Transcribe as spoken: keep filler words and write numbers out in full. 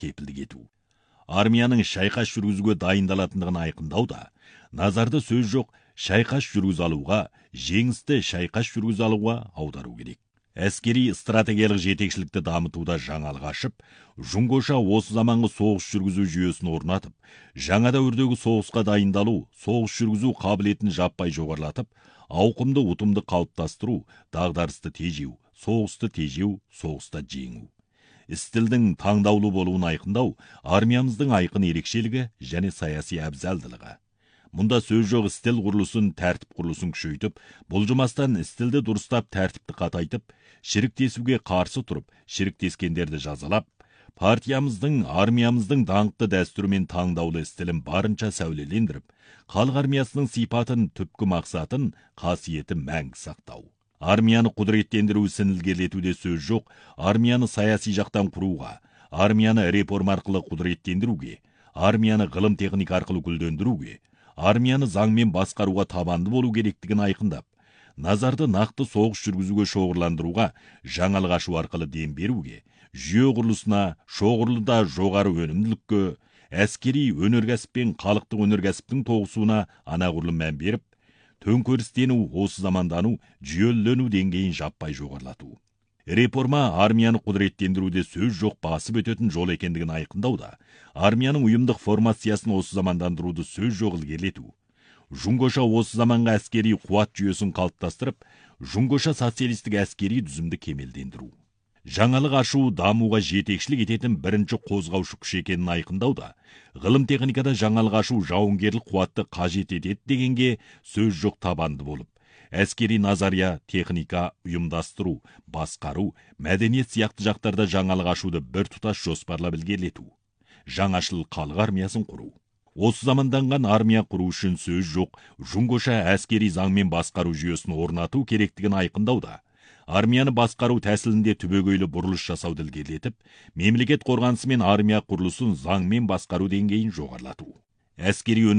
кепілдік ету. Армияның шайқас жүргізуге дайындалатындығын айқындау да, назарды сөз жоқ шайқас жүргіз алуға, жеңісті шайқас жүргіз алуға аудару керек. Әскери стратегиялық жетекшілікті дамытуда жаңалық ашып, жұңгоша осы заманғы соғыс жүргізу жүйесін орнатып, жаңа дәуірдегі соғысқа дайындалу, соғыс жүргізу қабілетін жаппай жоғарылатып, ауқымды ұтымды қалыптастыру, дағдарысты тежеу, соғысты тежеу, соғыста жеңу. Стилдің таңдаулы болуын айқындау армиямыздың айқын ерекшелігі және саяси әбзалдылығы. Мұнда сөз жоқ стил құрылысын, тәртіп құрылысын күшейтіп, бұлжымастан стилді дұрыстап, тәртіпті қатайтып, шіріктесуге қарсы тұрып, шіріктескендерді жазалап, партиямыздың, армиямыздың даңқты дәстүрі мен таңдаулы стилін барынша сәулелендіріп, халық армиясының сипатын, түпкі мақсатын, қасиетін мәңгі сақтау. Армияны құдыреттендіру ісін ілгерілетуде сөз жоқ, армияны саяси жақтан құруға, армияны реформа арқылы құдыреттендіруге, армияны ғылым техника арқылы гүлдендіруге, армияны заңмен басқаруға табанды болу керектігін айқындап, назарды нақты соғыс жүргізуге шоғырландыруға, жаңалық ашу арқылы дем беруге, жүйе құрылысына, шоғырлыда жоғары өнімділікке, әскери өнеркәсіп пен халықтық өнеркәсіптің тоғысуына анағұрлым мән беріп, төңкерістену, осы замандану, жүйелену деңгейін жаппай жоғарылату. Реформа армияны құдыреттендіруде сөз жоқ басып өтетін жол екендігін айқындауда, армияның ұйымдық формациясын осы замандандыруды сөз жоқ ілгерілету. Жұңгоша осы заманға әскери қуат жүйесін қалыптастырып, жұңгоша социалистік әскери дүзімді кемелдендіру. Жаңалық ашу дамуға жетекшілік ететін бірінші қозғаушы күш екенін айқындауда, ғылым техникада жаңалық ашу жауынгерлік қуатты қажет етеді дегенге сөз жоқ табанды болып, әскери назария, техника, ұйымдастыру, басқару, мәдениет сияқты жақтарда жаңалық ашуды бір тұтас жоспарлап ілгерілету. Жаңашыл халық армиясын құру. Осы заманданған армия құру үшін сөз жоқ, жұңгоша әскери заңмен басқару жүйесін орнату керектігін айқындауда, армияны басқару тәсілінде түбегейлі бұрылыс жасауды ілгерілетіп, мемлекет қорғанысы мен армия құрылысын заңмен басқару деңгейін жоғарылату. Әскери